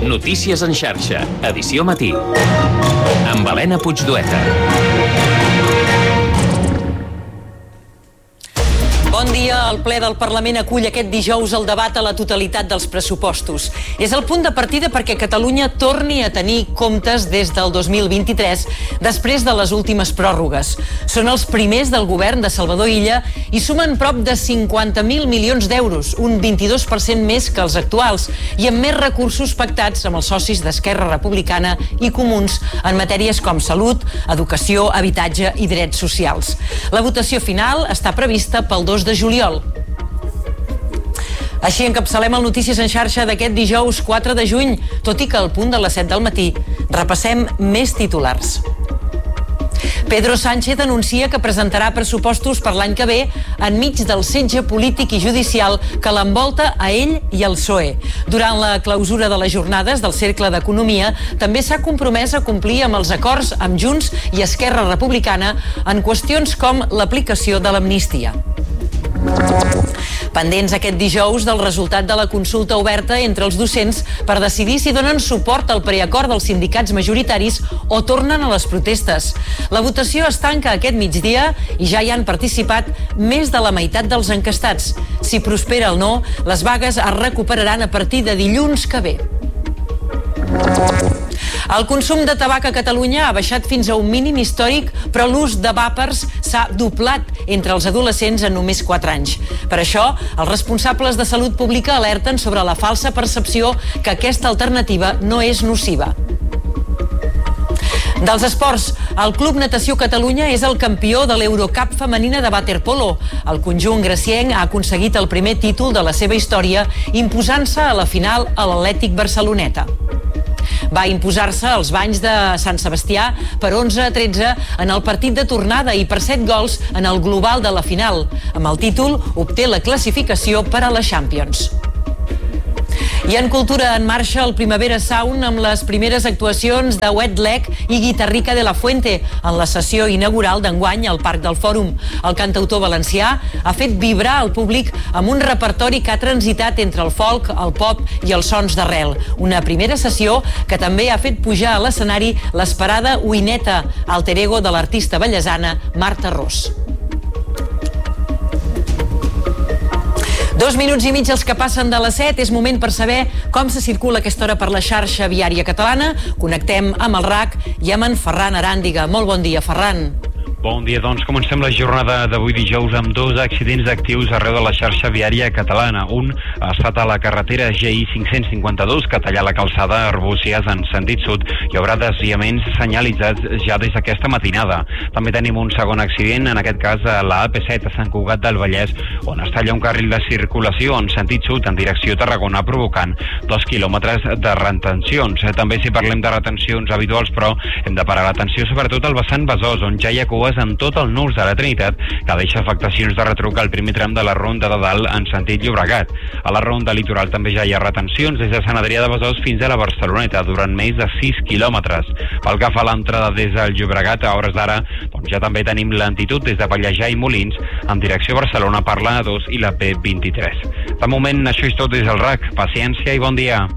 Notícies en xarxa, edició matí. Amb Helena Puigdueta. Bon dia. El ple del Parlament acull aquest dijous el debat a la totalitat dels pressupostos. És el punt de partida perquè Catalunya torni a tenir comptes des del 2023, després de les últimes pròrrogues. Són els primers del govern de Salvador Illa i sumen prop de 50.000 milions d'euros, un 22% més que els actuals, i amb més recursos pactats amb els socis d'Esquerra Republicana i Comuns en matèries com salut, educació, habitatge i drets socials. La votació final està prevista pel 2 de juliol. Així encapçalem el Notícies en xarxa d'aquest dijous 4 de juny, tot i que al punt de les 7 del matí repassem més titulars. Pedro Sánchez anuncia que presentarà pressupostos per l'any que ve enmig del setge polític i judicial que l'envolta a ell i al PSOE. Durant la clausura de les jornades del Cercle d'Economia, també s'ha compromès a complir amb els acords amb Junts i Esquerra Republicana en qüestions com l'aplicació de l'amnistia. Pendents aquest dijous del resultat de la consulta oberta entre els docents per decidir si donen suport al preacord dels sindicats majoritaris o tornen a les protestes. La votació es tanca aquest migdia i ja hi han participat més de la meitat dels enquestats. Si prospera el no, les vagues es recuperaran a partir de dilluns que ve. El consum de tabac a Catalunya ha baixat fins a un mínim històric, però l'ús de vàpers s'ha doblat entre els adolescents en només 4 anys. Per això, els responsables de salut pública alerten sobre la falsa percepció que aquesta alternativa no és nociva. Dels esports, el Club Natació Catalunya és el campió de l'Eurocup femenina de waterpolo. El conjunt gracienc ha aconseguit el primer títol de la seva història, imposant-se a la final a l'Atlètic Barceloneta. Va imposar-se als banys de Sant Sebastià per 11-13 en el partit de tornada i per 7 gols en el global de la final. Amb el títol obté la classificació per a la Champions. I en cultura en marxa el Primavera Sound amb les primeres actuacions de Wet Leg i Guitarrica de la Fuente en la sessió inaugural d'enguany al Parc del Fòrum. El cantautor valencià ha fet vibrar el públic amb un repertori que ha transitat entre el folk, el pop i els sons d'arrel. Una primera sessió que també ha fet pujar a l'escenari l'esperada Uineta, alter ego de l'artista ballesana Marta Ros. 2 minuts i mig els que passen de les 7. És moment per saber com se circula aquesta hora per la xarxa viària catalana. Connectem amb el RAC i amb en Ferran Aràndiga. Molt bon dia, Ferran. Bon dia, doncs comencem la jornada d'avui dijous amb 2 accidents actius arreu de la xarxa viària catalana. Un ha estat a la carretera GI 552 que talla la calçada Arbúcies en sentit sud. Hi haurà desviaments senyalitzats ja des d'aquesta matinada. També tenim un segon accident, en aquest cas a la AP7 a Sant Cugat del Vallès, on es talla un carril de circulació en sentit sud en direcció Tarragona, provocant 2 quilòmetres de retencions. També si parlem de retencions habituals, però hem de parar l'atenció sobretot al vessant Besòs, on ja hi ha cues en tot el nus de la Trinitat, que deixa afectacions de retruc al primer tram de la Ronda de Dalt en sentit Llobregat. A la Ronda Litoral també ja hi ha retencions des de Sant Adrià de Besòs fins a la Barceloneta durant més de 6 quilòmetres. Pel que fa a l'entrada des del Llobregat, a hores d'ara, doncs ja també tenim lentitud des de Pallejà i Molins en direcció a Barcelona per la A2 i la P23. De moment, això és tot des del RAC. Paciència i bon dia.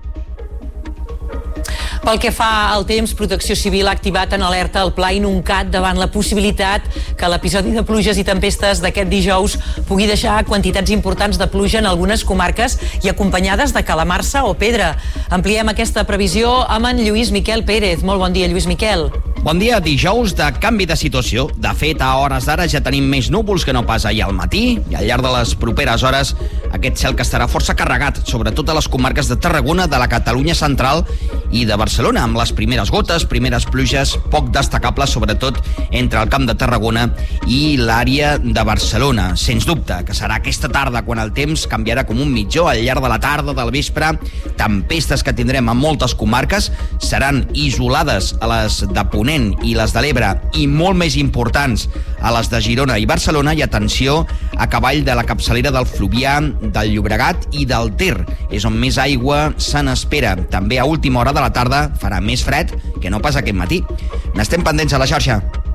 Pel que fa al temps, Protecció Civil ha activat en alerta el Pla Inuncat davant la possibilitat que l'episodi de pluges i tempestes d'aquest dijous pugui deixar quantitats importants de pluja en algunes comarques i acompanyades de calamarsa o pedra. Ampliem aquesta previsió amb en Lluís Miquel Pérez. Molt bon dia, Lluís Miquel. Bon dia, dijous de canvi de situació. De fet, a hores d'ara ja tenim més núvols que no pas ahir al matí i al llarg de les properes hores aquest cel que estarà força carregat, sobretot a les comarques de Tarragona, de la Catalunya central i de Barcelona, amb les primeres gotes, primeres pluges poc destacables, sobretot entre el Camp de Tarragona i l'àrea de Barcelona. Sens dubte, que serà aquesta tarda quan el temps canviarà com un mitjó al llarg de la tarda, del vespre. Tempestes que tindrem a moltes comarques seran isolades a les de Ponent i les de l'Ebre i molt més importants a les de Girona i Barcelona, i atenció a cavall de la capçalera del Fluvià, del Llobregat i del Ter. És on més aigua se n'espera. També a última hora de la tarda farà més fred que no pas aquest matí. N'estem pendents a la xarxa.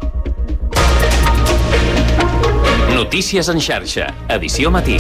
Notícies en xarxa, edició matí.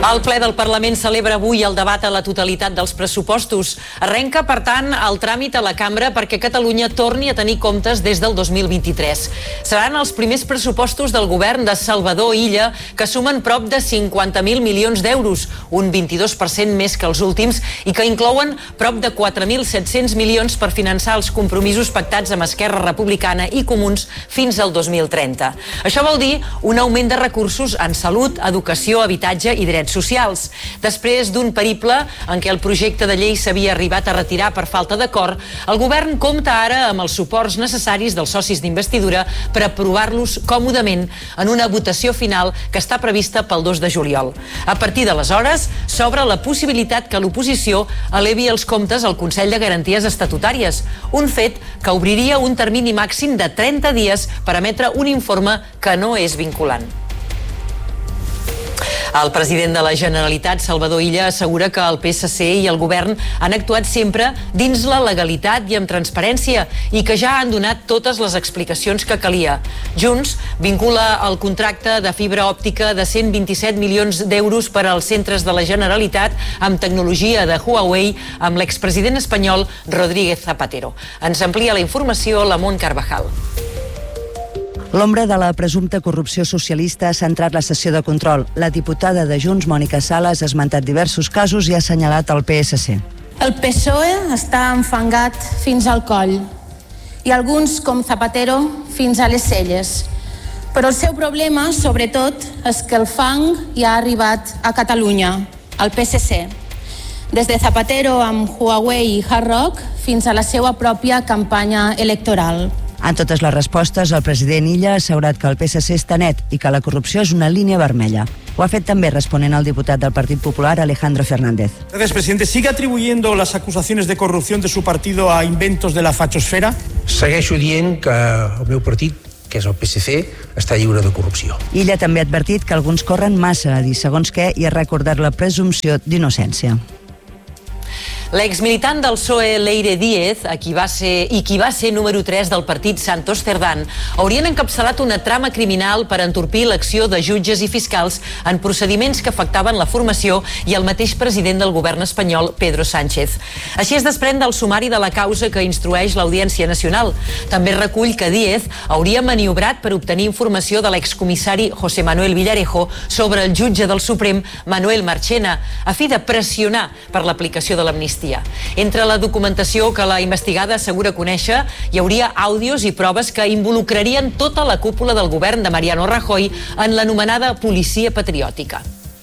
El ple del Parlament celebra avui el debat a la totalitat dels pressupostos. Arrenca, per tant, el tràmit a la cambra perquè Catalunya torni a tenir comptes des del 2023. Seran els primers pressupostos del govern de Salvador Illa, que sumen prop de 50.000 milions d'euros, un 22% més que els últims, i que inclouen prop de 4.700 milions per finançar els compromisos pactats amb Esquerra Republicana i Comuns fins al 2030. Això vol dir un augment de recursos en salut, educació, habitatge i drets socials. Després d'un periple en què el projecte de llei s'havia arribat a retirar per falta d'acord, el govern compta ara amb els suports necessaris dels socis d'investidura per aprovar-los còmodament en una votació final que està prevista pel 2 de juliol. A partir d'aleshores, s'obre la possibilitat que l'oposició elevi els comptes al Consell de Garanties Estatutàries, un fet que obriria un termini màxim de 30 dies per emetre un informe que no és vinculant. El president de la Generalitat, Salvador Illa, assegura que el PSC i el govern han actuat sempre dins la legalitat i amb transparència i que ja han donat totes les explicacions que calia. Junts vincula el contracte de fibra òptica de 127 milions d'euros per als centres de la Generalitat amb tecnologia de Huawei amb l'expresident espanyol Rodríguez Zapatero. Ens amplia la informació la Mont Carvajal. L'ombra de la presumpta corrupció socialista ha centrat la sessió de control. La diputada de Junts, Mònica Sales, ha esmentat diversos casos i ha assenyalat el PSC. El PSOE està enfangat fins al coll i alguns, com Zapatero, fins a les celles. Però el seu problema, sobretot, és que el fang ja ha arribat a Catalunya, al PSC. Des de Zapatero amb Huawei i Hard Rock fins a la seva pròpia campanya electoral. En totes les respostes, el president Illa ha assegurat que el PSC està net i que la corrupció és una línia vermella. Ho ha fet també responent al diputat del Partit Popular, Alejandro Fernández. Gracias, presidente. ¿Sigue atribuyendo las acusaciones de corrupción de su partido a inventos de la fachosfera? Segueixo dient que el meu partit, que és el PSC, està lliure de corrupció. Illa també ha advertit que alguns corren massa a dir segons què i ha recordat la presumpció d'innocència. L'exmilitant del PSOE, Leire Díez, qui va ser número 3 del partit Santos Cerdán, haurien encapçalat una trama criminal per entorpir l'acció de jutges i fiscals en procediments que afectaven la formació i el mateix president del govern espanyol, Pedro Sánchez. Així es desprèn del sumari de la causa que instrueix l'Audiència Nacional. També recull que Díez hauria maniobrat per obtenir informació de l'excomissari José Manuel Villarejo sobre el jutge del Suprem, Manuel Marchena, a fi de pressionar per l'aplicació de l'amnistia. Entre la documentació que la investigada assegura conèixer, hi hauria àudios i proves que involucrarien tota la cúpula del govern de Mariano Rajoy en l'anomenada policia patriòtica.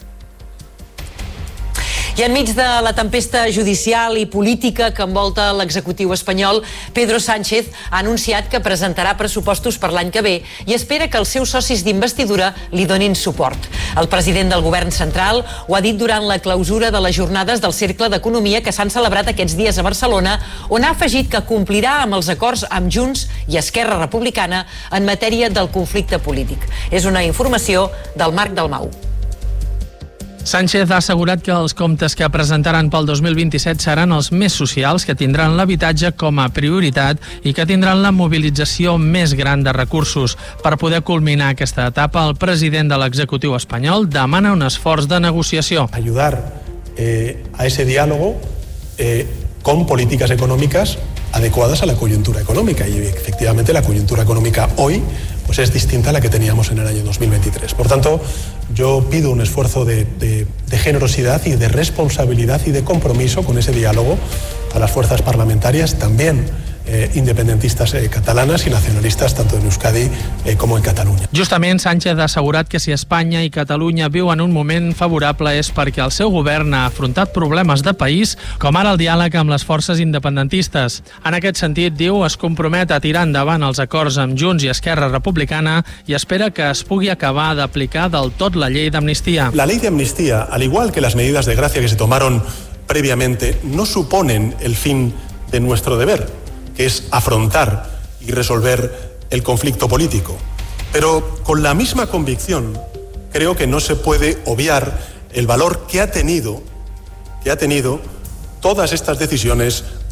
I enmig de la tempesta judicial i política que envolta l'executiu espanyol, Pedro Sánchez ha anunciat que presentarà pressupostos per l'any que ve i espera que els seus socis d'investidura li donin suport. El president del govern central ho ha dit durant la clausura de les jornades del Cercle d'Economia que s'han celebrat aquests dies a Barcelona, on ha afegit que complirà amb els acords amb Junts i Esquerra Republicana en matèria del conflicte polític. És una informació del Marc Dalmau. Sánchez ha assegurat que els comptes que presentaran pel 2027 seran els més socials, que tindran l'habitatge com a prioritat i que tindran la mobilització més gran de recursos. Per poder culminar aquesta etapa, el president de l'executiu espanyol demana un esforç de negociació. Ayudar a ese diálogo con políticas económicas adecuadas a la coyuntura económica, y efectivamente la coyuntura económica hoy pues es distinta a la que teníamos en el año 2023. Por tanto, yo pido un esfuerzo de generosidad y de responsabilidad y de compromiso con ese diálogo a las fuerzas parlamentarias, también independentistas catalanas y nacionalistas tanto en Euskadi com en Catalunya. Justament, Sánchez ha assegurat que si Espanya i Catalunya viuen un moment favorable és perquè el seu govern ha afrontat problemes de país, com ara el diàleg amb les forces independentistes. En aquest sentit, diu, es compromet a tirar endavant els acords amb Junts i Esquerra Republicana i espera que es pugui acabar d'aplicar del tot la llei d'amnistia. La ley de amnistía, al igual que las medidas de gracia que se tomaron previamente, no suponen el fin de nuestro deber, que es afrontar y resolver el conflicto político. Pero con la misma convicción, creo que no se puede obviar el valor que ha tenido todas estas decisiones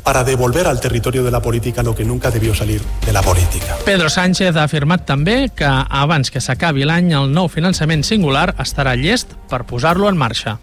para devolver al territorio de la política lo que nunca debió salir de la política. Pedro Sánchez ha afirmat també que abans que s'acabi l'any el nou finançament singular estarà llest per posar-lo en marxa.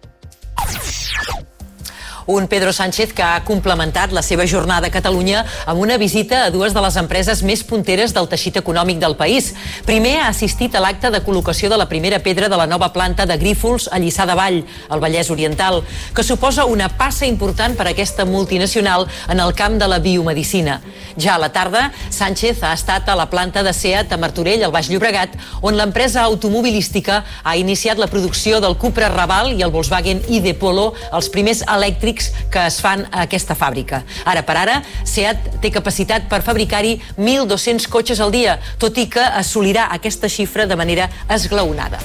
Un Pedro Sánchez que ha complementat la seva jornada a Catalunya amb una visita a dues de les empreses més punteres del teixit econòmic del país. Primer ha assistit a l'acte de col·locació de la primera pedra de la nova planta de Grífols a Lliçà de Vall, al Vallès Oriental, que suposa una passa important per a aquesta multinacional en el camp de la biomedicina. Ja a la tarda, Sánchez ha estat a la planta de SEAT a Martorell, al Baix Llobregat, on l'empresa automobilística ha iniciat la producció del Cupra Raval i el Volkswagen ID Polo, els primers elèctrics que es fan a aquesta fàbrica. Ara per ara, SEAT té capacitat per fabricar-hi 1.200 cotxes al dia, tot i que assolirà aquesta xifra de manera esglaonada.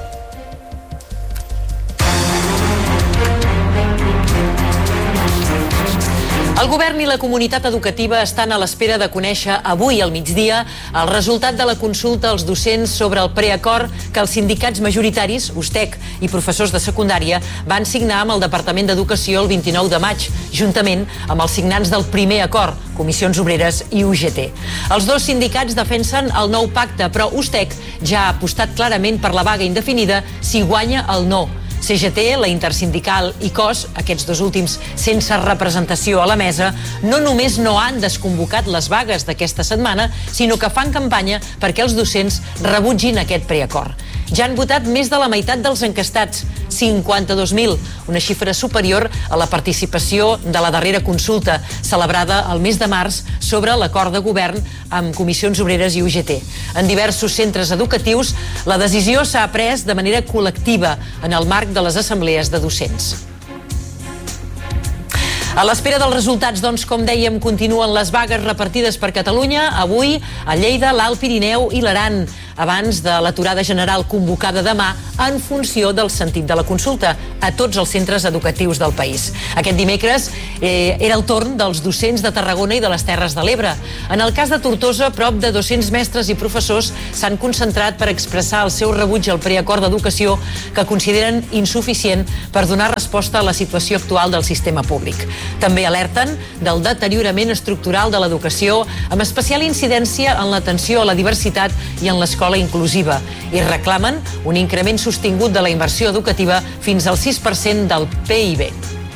El govern i la comunitat educativa estan a l'espera de conèixer avui al migdia el resultat de la consulta als docents sobre el preacord que els sindicats majoritaris, USTEC i professors de secundària, van signar amb el Departament d'Educació el 29 de maig, juntament amb els signants del primer acord, Comissions Obreres i UGT. Els dos sindicats defensen el nou pacte, però USTEC ja ha apostat clarament per la vaga indefinida si guanya el no. CGT, la Intersindical i COS, aquests dos últims sense representació a la mesa, no només no han desconvocat les vagues d'aquesta setmana, sinó que fan campanya perquè els docents rebutgin aquest preacord. Ja han votat més de la meitat dels encastats, 52.000, una xifra superior a la participació de la darrera consulta, celebrada el mes de març sobre l'acord de govern amb Comissions Obreres i UGT. En diversos centres educatius, la decisió s'ha pres de manera col·lectiva en el marc de les assemblees de docents. A l'espera dels resultats, doncs, com dèiem, continuen les vagues repartides per Catalunya, avui a Lleida, l'Alt Pirineu i l'Aran, abans de l'aturada general convocada demà en funció del sentit de la consulta a tots els centres educatius del país. Aquest dimecres era el torn dels docents de Tarragona i de les Terres de l'Ebre. En el cas de Tortosa, prop de 200 mestres i professors s'han concentrat per expressar el seu rebuig al preacord d'educació que consideren insuficient per donar resposta a la situació actual del sistema públic. També alerten del deteriorament estructural de l'educació, amb especial incidència en l'atenció a la diversitat i en l'escola inclusiva, i reclamen un increment sostingut de la inversió educativa fins al 6% del PIB.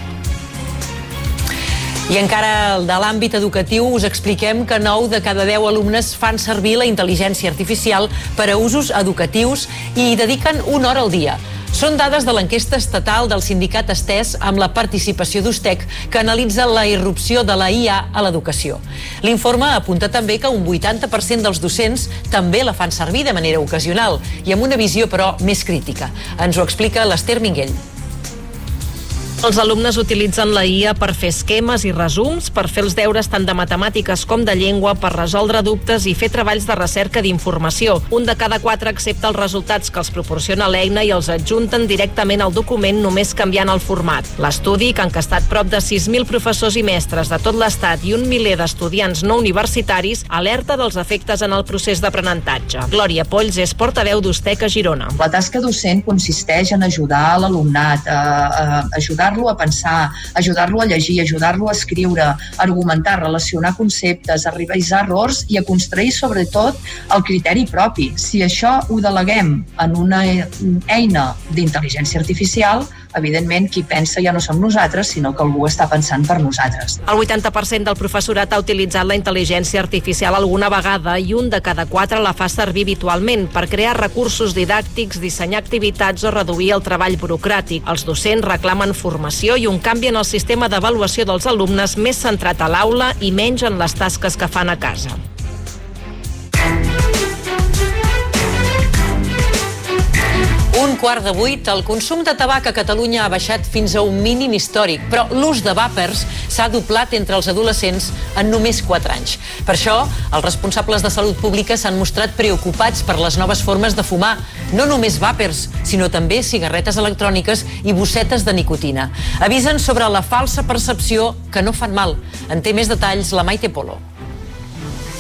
I encara de l'àmbit educatiu us expliquem que 9 de cada 10 alumnes fan servir la intel·ligència artificial per a usos educatius i hi dediquen una hora al dia. Són dades de l'enquesta estatal del sindicat Estès amb la participació d'USTEC, que analitza la irrupció de la IA a l'educació. L'informe apunta també que un 80% dels docents també la fan servir de manera ocasional i amb una visió, però, més crítica. Ens ho explica l'Ester Minguell. Els alumnes utilitzen la IA per fer esquemes i resums, per fer els deures tant de matemàtiques com de llengua, per resoldre dubtes i fer treballs de recerca d'informació. Un de cada 4 accepta els resultats que els proporciona l'eina i els adjunten directament al document només canviant el format. L'estudi, que ha encastat prop de 6.000 professors i mestres de tot l'Estat i un miler d'estudiants no universitaris, alerta dels efectes en el procés d'aprenentatge. Glòria Polls és portaveu d'USTEC a Girona. La tasca docent consisteix en ajudar l'alumnat, ajudar-lo a pensar, ajudar-lo a llegir, ajudar-lo a escriure, a argumentar, relacionar conceptes, a revisar errors i a construir sobretot el criteri propi. Si això ho deleguem en una eina d'intel·ligència artificial, evidentment qui pensa ja no som nosaltres, sinó que algú està pensant per nosaltres. El 80% del professorat ha utilitzat la intel·ligència artificial alguna vegada i un de cada 4 la fa servir habitualment per crear recursos didàctics, dissenyar activitats o reduir el treball burocràtic. Els docents reclamen formació i un canvi en el sistema d'avaluació dels alumnes més centrat a l'aula i menys en les tasques que fan a casa. Un quart de 8, el consum de tabac a Catalunya ha baixat fins a un mínim històric, però l'ús de vàpers s'ha doblat entre els adolescents en només 4 anys. Per això, els responsables de salut pública s'han mostrat preocupats per les noves formes de fumar, no només vàpers, sinó també cigarretes electròniques i bossetes de nicotina. Avisen sobre la falsa percepció que no fan mal. En té més detalls la Maite Polo.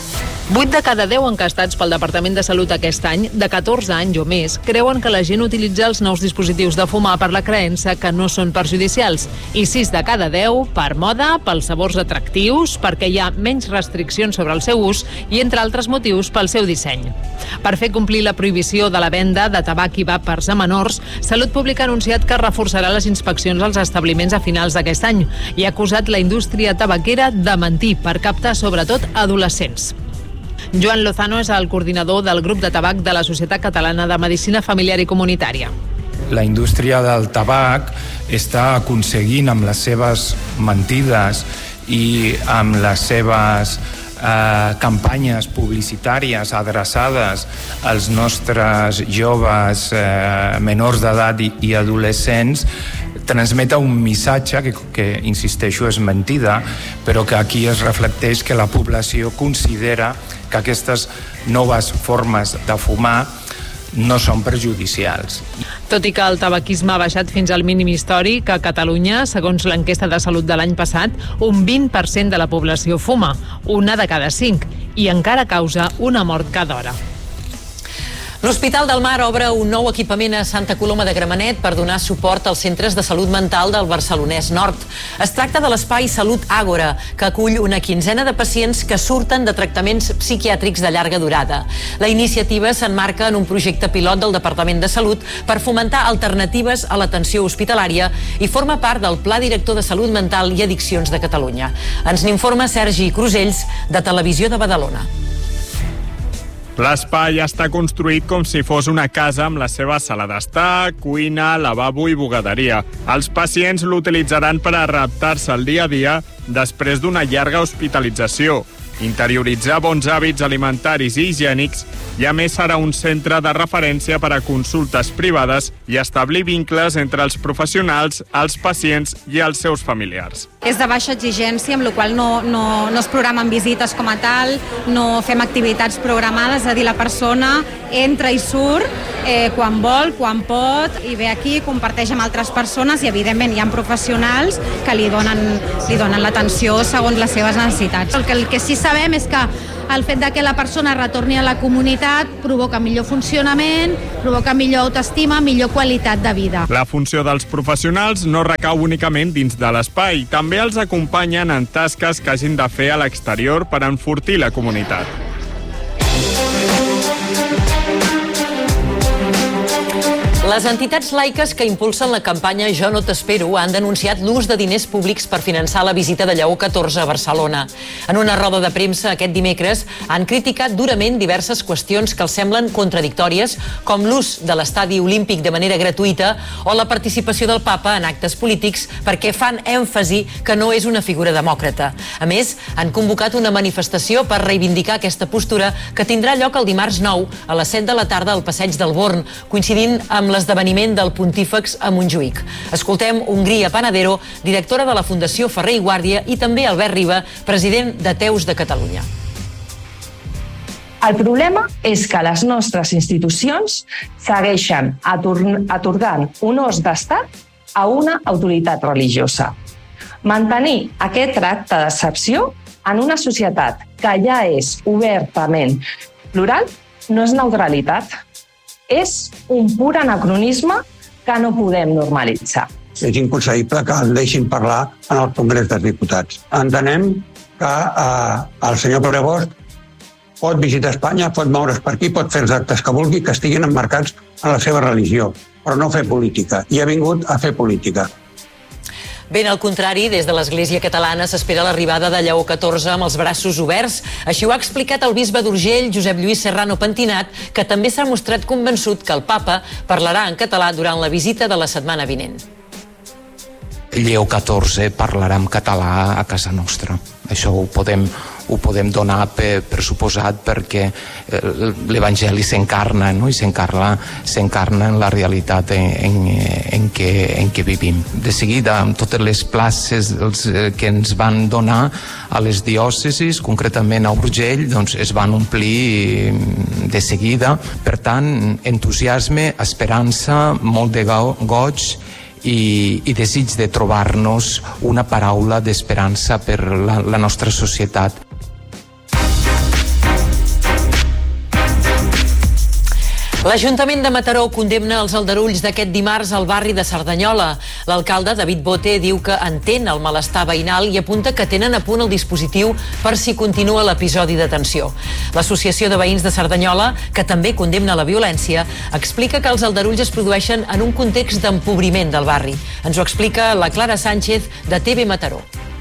8 de cada 10 encastats pel Departament de Salut aquest any, de 14 anys o més, creuen que la gent utilitza els nous dispositius de fumar per la creença que no són perjudicials. I 6 de cada 10 per moda, pels sabors atractius, perquè hi ha menys restriccions sobre el seu ús i, entre altres motius, pel seu disseny. Per fer complir la prohibició de la venda de tabac i vàpers a menors, Salut Pública ha anunciat que reforçarà les inspeccions als establiments a finals d'aquest any i ha acusat la indústria tabaquera de mentir per captar sobretot adolescents. Joan Lozano és el coordinador del grup de tabac de la Societat Catalana de Medicina Familiar i Comunitària. La indústria del tabac està aconseguint amb les seves mentides i amb les seves campanyes publicitàries adreçades als nostres joves menors d'edat i adolescents transmeta un missatge que insisteixo, és mentida, però que aquí es reflecteix que la població considera que aquestes noves formes de fumar no són perjudicials. Tot i que el tabaquisme ha baixat fins al mínim històric, a Catalunya, segons l'enquesta de salut de l'any passat, un 20% de la població fuma, 1 de cada 5, i encara causa una mort cada hora. L'Hospital del Mar obre un nou equipament a Santa Coloma de Gramenet per donar suport als centres de salut mental del Barcelonès Nord. Es tracta de l'espai Salut Àgora, que acull una quinzena de pacients que surten de tractaments psiquiàtrics de llarga durada. La iniciativa s'emmarca en un projecte pilot del Departament de Salut per fomentar alternatives a l'atenció hospitalària i forma part del Pla Director de Salut Mental i Addiccions de Catalunya. Ens n'informa Sergi Crusells, de Televisió de Badalona. L'espai està construït com si fos una casa amb la seva sala d'estar, cuina, lavabo i bugaderia. Els pacients l'utilitzaran per adaptar-se al dia a dia després d'una llarga hospitalització, interioritzar bons hàbits alimentaris i higiènics i a més serà un centre de referència per a consultes privades i establir vincles entre els professionals, els pacients i els seus familiars. És de baixa exigència, amb la qual no es programen visites com a tal, no fem activitats programades, és a dir, la persona entra i surt quan vol, quan pot, i ve aquí, comparteix amb altres persones i, evidentment, hi ha professionals que li donen l'atenció segons les seves necessitats. El que sí sabem és que el fet de que la persona retorni a la comunitat provoca millor funcionament, provoca millor autoestima, millor qualitat de vida. La funció dels professionals no recau únicament dins de l'espai, també els acompanyen en tasques que hagin de fer a l'exterior per enfortir la comunitat. Les entitats laiques que impulsen la campanya Jo no t'espero han denunciat l'ús de diners públics per finançar la visita de Lleó XIV a Barcelona. En una roda de premsa aquest dimecres han criticat durament diverses qüestions que els semblen contradictòries, com l'ús de l'estadi olímpic de manera gratuïta o la participació del papa en actes polítics perquè fan èmfasi que no és una figura demòcrata. A més, han convocat una manifestació per reivindicar aquesta postura que tindrà lloc el dimarts 9 a les 7 de la tarda al Passeig del Born, coincidint amb l'esdeveniment del Pontífex a Montjuïc. Escoltem Hongria Panadero, directora de la Fundació Ferrer i Guàrdia, i també Albert Riba, president d'Ateus de Catalunya. El problema és que les nostres institucions segueixen atorgant honors d'estat a una autoritat religiosa. Mantenir aquest tracte d'excepció en una societat que ja és obertament plural no és neutralitat. És un pur anacronisme que no podem normalitzar. És inconcebible que el deixin parlar en el Congrés dels Diputats. Entenem que el senyor Prebost pot visitar Espanya, pot moure's per aquí, pot fer els actes que vulgui, que estiguin emmarcats en la seva religió, però no fer política. I ha vingut a fer política. Ben al contrari, des de l'Església Catalana s'espera l'arribada de Lleó XIV amb els braços oberts. Així ho ha explicat el bisbe d'Urgell, Josep Lluís Serrano Pentinat, que també s'ha mostrat convençut que el papa parlarà en català durant la visita de la setmana vinent. Lleó XIV parlarà en català a casa nostra. Això ho podem donar per suposat perquè l'Evangeli s'encarna, no? I s'encarna en la realitat en què vivim. De seguida, amb totes les places que ens van donar a les diòcesis, concretament a Urgell, doncs es van omplir de seguida. Per tant, entusiasme, esperança, molt de goig i desig de trobar-nos una paraula d'esperança per la nostra societat. L'Ajuntament de Mataró condemna els aldarulls d'aquest dimarts al barri de Cerdanyola. L'alcalde, David Bote, diu que entén el malestar veïnal i apunta que tenen a punt el dispositiu per si continua l'episodi de tensió. L'Associació de Veïns de Cerdanyola, que també condemna la violència, explica que els aldarulls es produeixen en un context d'empobriment del barri. Ens ho explica la Clara Sánchez, de TV Mataró.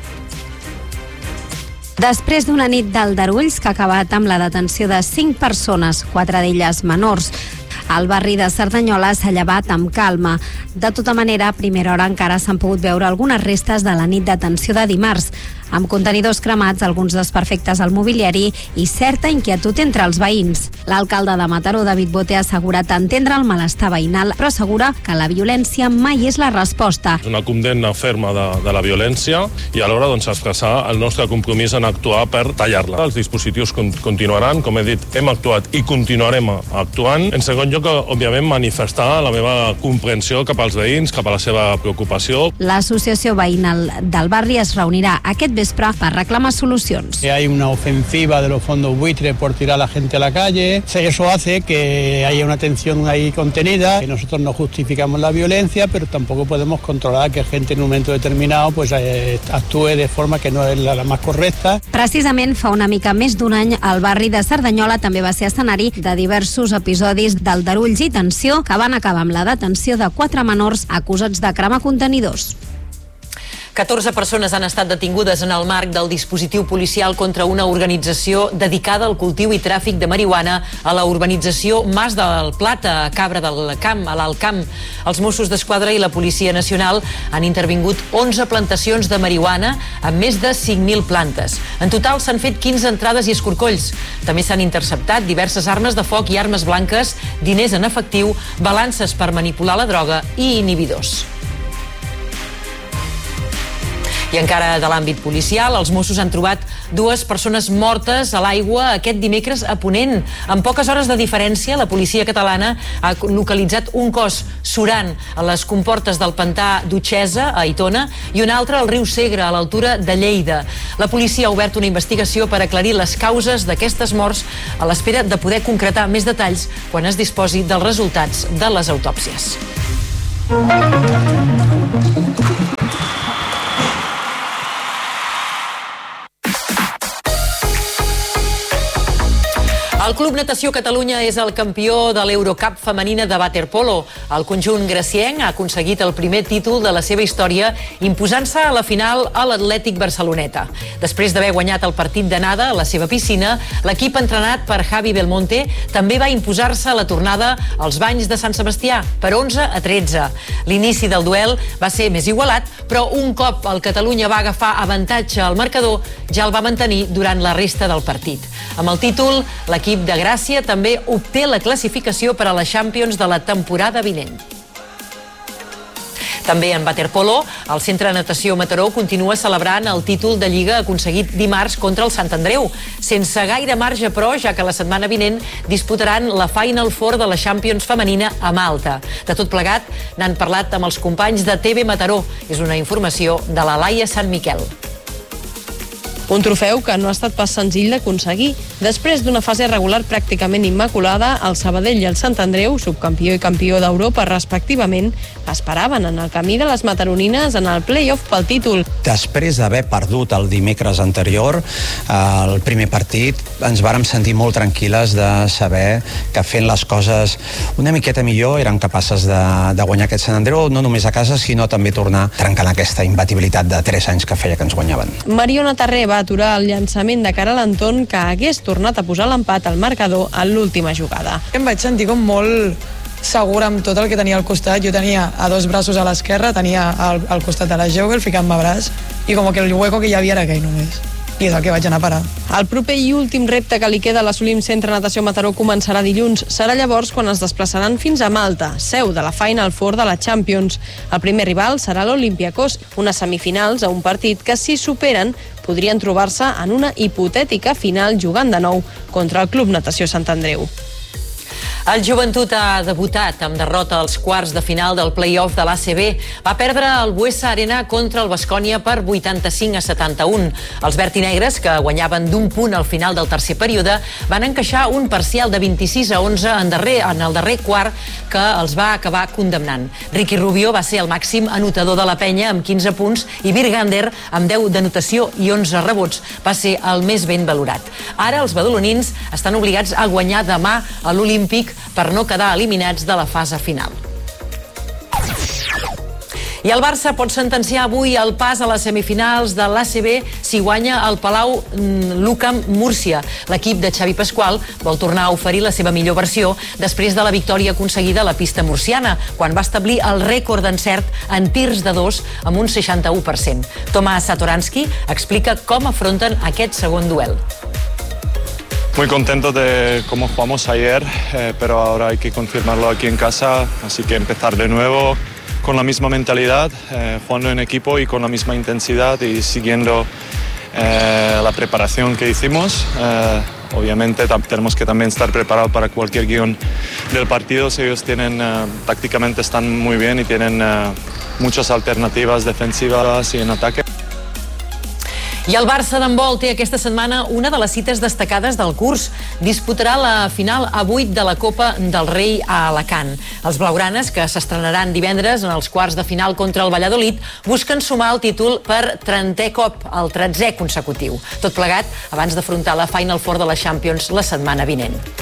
Després d'una nit d'aldarulls que ha acabat amb la detenció de 5 persones, 4 d'elles menors, el barri de Cerdanyola s'ha llevat amb calma. De tota manera, a primera hora encara s'han pogut veure algunes restes de la nit de tensió de dimarts, amb contenidors cremats, alguns desperfectes al mobiliari i certa inquietud entre els veïns. L'alcalde de Mataró, David Bote, ha assegurat entendre el malestar veïnal, però assegura que la violència mai és la resposta. Una condemna ferma de la violència i alhora expressar el nostre compromís en actuar per tallar-la. Els dispositius continuaran, com he dit, hem actuat i continuarem actuant. En segon lloc, òbviament, manifestar la meva comprensió cap als veïns, cap a la seva preocupació. L'associació veïnal del barri es reunirà aquest vespre per reclamar solucions. Hay una ofensiva de los fondos buitre por tirar a la gente a la calle. Eso hace que haya una tensión ahí contenida. Nosotros no justificamos la violencia, pero tampoco podemos controlar que gente en un momento determinado actúe de forma que no es la más correcta. Precisament fa una mica més d'un any el barri de Cerdanyola també va ser escenari de diversos episodis d'aldarulls i tensió que van acabar amb la detenció de 4 menors acusats de cremar contenidors. 14 persones han estat detingudes en el marc del dispositiu policial contra una organització dedicada al cultiu i tràfic de marihuana a la urbanització Mas del Plata, a Cabra del Camp, a l'Alt Camp. Els Mossos d'Esquadra i la Policia Nacional han intervingut 11 plantacions de marihuana amb més de 5.000 plantes. En total s'han fet 15 entrades i escorcolls. També s'han interceptat diverses armes de foc i armes blanques, diners en efectiu, balances per manipular la droga i inhibidors. I encara de l'àmbit policial, els Mossos han trobat 2 persones mortes a l'aigua aquest dimecres a Ponent. En poques hores de diferència, la policia catalana ha localitzat un cos surant a les comportes del pantà d'Utxesa, a Aitona, i un altre al riu Segre, a l'altura de Lleida. La policia ha obert una investigació per aclarir les causes d'aquestes morts a l'espera de poder concretar més detalls quan es disposi dels resultats de les autòpsies. El Club Natació Catalunya és el campió de l'Eurocup femenina de waterpolo. El conjunt gracienc ha aconseguit el primer títol de la seva història imposant-se a la final a l'Atlètic Barceloneta. Després d'haver guanyat el partit d'anada a la seva piscina, l'equip entrenat per Javi Belmonte també va imposar-se a la tornada als Banys de Sant Sebastià per 11-13. L'inici del duel va ser més igualat, però un cop el Catalunya va agafar avantatge al marcador, ja el va mantenir durant la resta del partit. Amb el títol, l'equip de Gràcia també obté la classificació per a la Champions de la temporada vinent. També en waterpolo, el Centre de Natació Mataró continua celebrant el títol de Lliga aconseguit dimarts contra el Sant Andreu, sense gaire marge però, ja que la setmana vinent disputaran la Final Four de la Champions femenina a Malta. De tot plegat, n'han parlat amb els companys de TV Mataró. És una informació de la Laia Sant Miquel. Un trofeu que no ha estat pas senzill d'aconseguir. Després d'una fase regular pràcticament immaculada, el Sabadell i el Sant Andreu, subcampió i campió d'Europa respectivament, esperaven en el camí de les mataronines en el play-off pel títol. Després d'haver perdut el dimecres anterior, el primer partit, ens vàrem sentir molt tranquil·les de saber que fent les coses una miqueta millor eren capaces de guanyar aquest Sant Andreu, no només a casa, sinó també tornar trencant aquesta imbatibilitat de 3 anys que feia que ens guanyaven. Mariona Tarré va aturar el llançament de cara a l'entorn que hagués tornat a posar l'empat al marcador en l'última jugada. Em vaig sentir com molt segura amb tot el que tenia al costat. Jo tenia a 2 braços a l'esquerra, tenia al costat de la Jeugel ficant-me braç i com que el hueco que hi havia era aquell només. I és el que vaig anar a parar. El proper i últim repte que li queda a l'Assolim Centre Natació Mataró començarà dilluns. Serà llavors quan es desplaçaran fins a Malta, seu de la Final Four de la Champions. El primer rival serà l'Olympiakos, unes semifinals a un partit que, si superen, podrien trobar-se en una hipotètica final jugant de nou contra el Club Natació Sant Andreu. El Joventut ha debutat amb derrota als quarts de final del play-off de l'ACB. Va perdre al Buesa Arena contra el Baskonia per 85-71. Els vertinegres, que guanyaven d'un punt al final del tercer període, van encaixar un parcial de 26-11 en el darrer quart que els va acabar condemnant. Ricky Rubio va ser el màxim anotador de la penya amb 15 punts i Virgander, amb 10 d'anotació i 11 rebots, va ser el més ben valorat. Ara els badalonins estan obligats a guanyar demà a l'Olímpic per no quedar eliminats de la fase final. I el Barça pot sentenciar avui el pas a les semifinals de l'ACB si guanya el Palau l'UCAM Múrcia. L'equip de Xavi Pasqual vol tornar a oferir la seva millor versió després de la victòria aconseguida a la pista murciana, quan va establir el rècord d'encert en tirs de 2 amb un 61%. Tomàs Satoransky explica com afronten aquest segon duel. Muy contento de cómo jugamos ayer, pero ahora hay que confirmarlo aquí en casa, así que empezar de nuevo con la misma mentalidad, jugando en equipo y con la misma intensidad y siguiendo la preparación que hicimos. Obviamente tenemos que también estar preparados para cualquier guión del partido. Si ellos tienen, tácticamente están muy bien y tienen muchas alternativas defensivas y en ataque. I el Barça d'handbol té aquesta setmana una de les cites destacades del curs. Disputarà la final a 8 de la Copa del Rei a Alacant. Els blaugranes, que s'estrenaran divendres en els quarts de final contra el Valladolid, busquen sumar el títol per 30è cop, el 13è consecutiu. Tot plegat abans d'afrontar la Final Four de la Champions la setmana vinent.